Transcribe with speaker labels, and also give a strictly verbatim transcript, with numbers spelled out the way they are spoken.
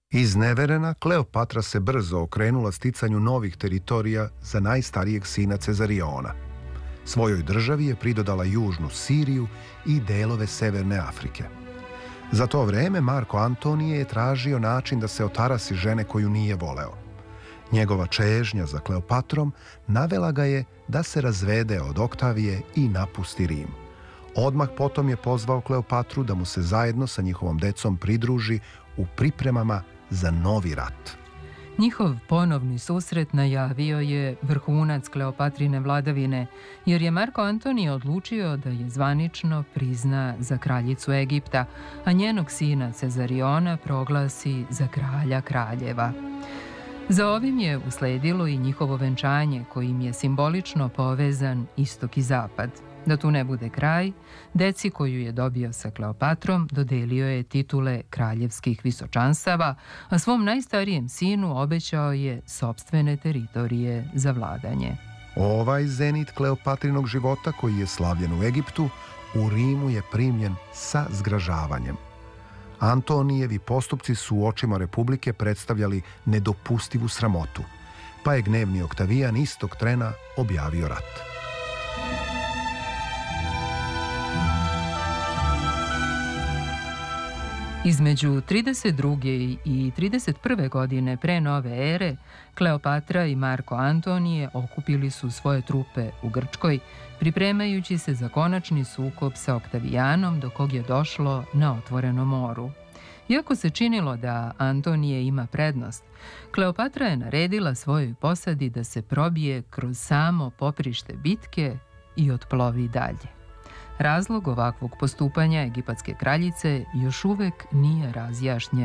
Speaker 1: Izneverena, Kleopatra se brzo okrenula sticanju novih teritorija za najstarijeg sina Cezariona. Svojoj državi je pridodala južnu Siriju i delove Severne Afrike. Za to vreme Marko Antonije je tražio način da se otarasi žene koju nije voleo. Njegova čežnja za Kleopatrom navela ga je da se razvede od Oktavije i napusti Rim. Odmah potom je pozvao Kleopatru da mu se zajedno sa njihovom decom pridruži u pripremama za novi rat.
Speaker 2: Njihov ponovni susret najavio je vrhunac Kleopatrine vladavine, jer je Marko Antonije odlučio da je zvanično prizna za kraljicu Egipta, a njenog sina Cezariona proglasi za kralja kraljeva. Za ovim je usledilo i njihovo venčanje, kojim je simbolično povezan istok i zapad. Da tu ne bude kraj, deci koju je dobio sa Kleopatrom dodelio je titule kraljevskih visočansava, a svom najstarijem sinu obećao je sopstvene teritorije za vladanje.
Speaker 1: Ovaj zenit Kleopatrinog života, koji je slavljen u Egiptu, u Rimu je primljen sa zgražavanjem. Antonijevi postupci su u očima Republike predstavljali nedopustivu sramotu, pa je gnevni Oktavijan istog trena objavio rat.
Speaker 2: Između trideset druge i trideset prve godine pre nove ere, Kleopatra i Marko Antonije okupili su svoje trupe u Grčkoj, pripremajući se za konačni sukob sa Oktavijanom, do kog je došlo na otvorenom moru. Iako se činilo da Antonije ima prednost, Kleopatra je naredila svojoj posadi da se probije kroz samo poprište bitke i otplovi dalje. Razlog ovakvog postupanja egipatske kraljice još uvek nije razjašnjen.